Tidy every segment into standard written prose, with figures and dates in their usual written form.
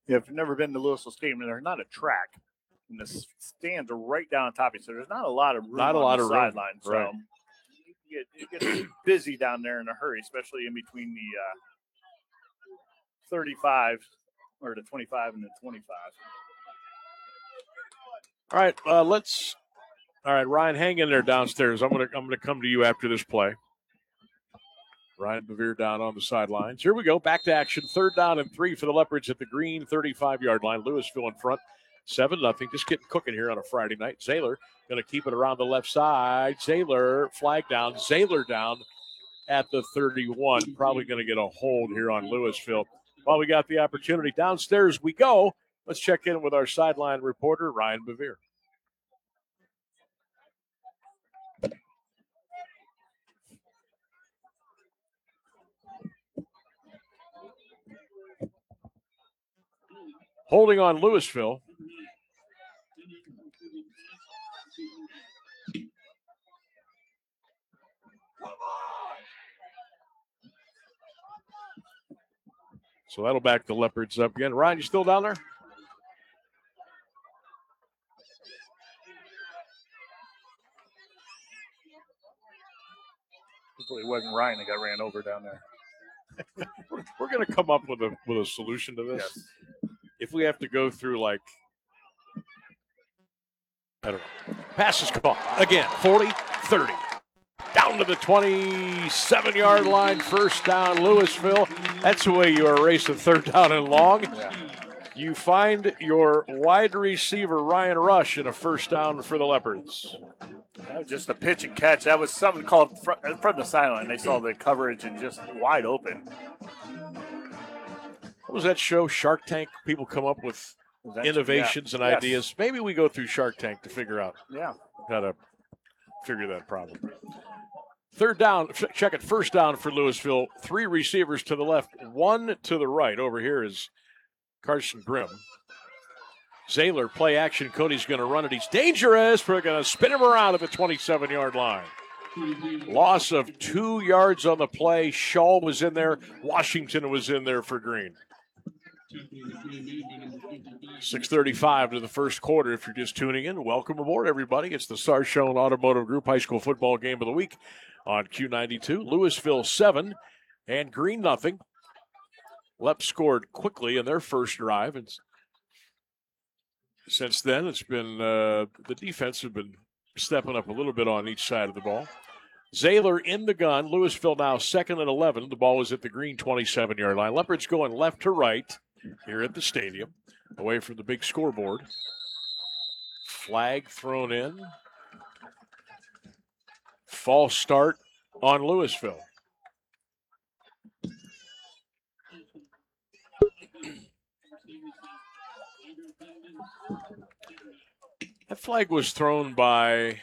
If you've never been to Louisville Stadium, there's not a track, and the stands are right down on top of you, so there's not a lot of room on the sideline. Right. So it gets busy down there in a hurry, especially in between the 35 or the 25 and the 25. All right, all right, Ryan, hang in there downstairs. I'm gonna come to you after this play. Ryan Bevere down on the sidelines. Here we go. Back to action. 3rd down and 3 for the Leopards at the green 35-yard line. Louisville in front. 7-0. Just getting cooking here on a Friday night. Zaylor going to keep it around the left side. Zaylor, flag down. Zaylor down at the 31. Probably going to get a hold here on Louisville. While we got the opportunity, downstairs we go. Let's check in with our sideline reporter, Ryan Bevere. Holding on Louisville. So that'll back the Leopards up again. Ryan, you still down there? Hopefully it wasn't Ryan that got ran over down there. We're going to come up with a solution to this. Yes. If we have to go through, like, I don't know. Pass is caught. Again, 40, 30. Down to the 27-yard line. 1st down, Louisville. That's the way you erase a 3rd down and long. Yeah. You find your wide receiver, Ryan Rush, in a 1st down for the Leopards. That was just a pitch and catch. That was something called from the sideline. They saw the coverage and just wide open. What was that show, Shark Tank? People come up with innovations and ideas. Maybe we go through Shark Tank to figure out how to figure that problem. 3rd down, check it, 1st down for Louisville. 3 receivers to the left, 1 to the right. Over here is Carson Grimm. Zaylor, play action. Cody's going to run it. He's dangerous. We're going to spin him around at the 27-yard line. Loss of 2 yards on the play. Shaw was in there. Washington was in there for Green. 6:35 to the 1st quarter. If you're just tuning in, welcome aboard, everybody. It's the Sarshone Automotive Group High School Football Game of the Week on Q92. Louisville 7 and Green 0. Lep scored quickly in their first drive, and since then it's been the defense have been stepping up a little bit on each side of the ball. Zaylor in the gun. Louisville now 2nd and 11. The ball is at the Green 27-yard line. Leopards going left to right here at the stadium, away from the big scoreboard. Flag thrown in. False start on Louisville. That flag was thrown by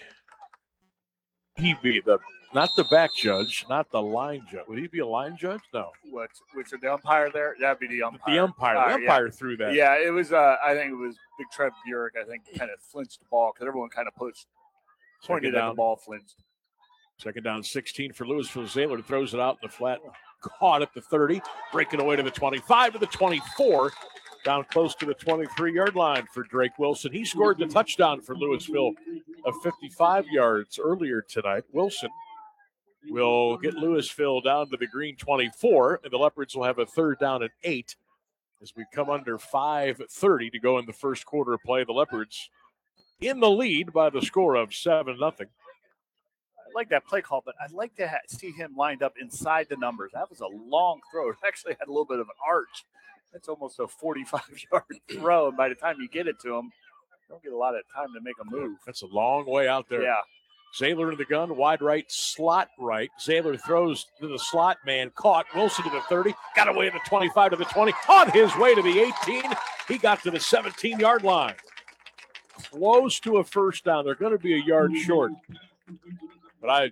not the back judge, not the line judge. Would he be a line judge? No. Which are the umpire there? That'd be the umpire. The umpire threw that. Yeah, it was. I think it was Big Trev Burek. I think kind of flinched the ball because everyone kind of pointed at the ball, flinched. 2nd down, 16 for Louisville. Zaylor throws it out in the flat. Caught at the 30, breaking away to the 25, to the 24. Down close to the 23-yard line for Drake Wilson. He scored the touchdown for Louisville of 55 yards earlier tonight. Wilson will get Louisville down to the Green 24, and the Leopards will have a 3rd down and 8 as we come under 5:30 to go in the 1st quarter of play. The Leopards in the lead by the score of 7-0. I like that play call, but I'd like to see him lined up inside the numbers. That was a long throw. It actually had a little bit of an arch. That's almost a 45-yard throw, and by the time you get it to him, you don't get a lot of time to make a move. That's a long way out there. Yeah. Zaylor in the gun, wide right, slot right. Zaylor throws to the slot man, caught. Wilson to the 30, got away to the 25 to the 20, on his way to the 18. He got to the 17-yard line. Close to a 1st down. They're going to be a yard short. But I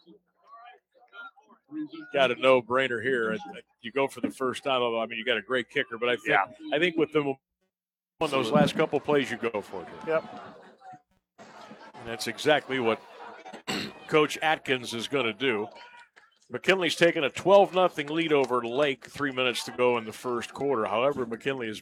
got a no-brainer here. You go for the 1st down, although, I mean, you got a great kicker, but I think with them on those last couple plays, you go for it. Yep. And that's exactly what Coach Atkins is going to do. McKinley's taken a 12-0 lead over Lake, 3 minutes to go in the 1st quarter. However, McKinley has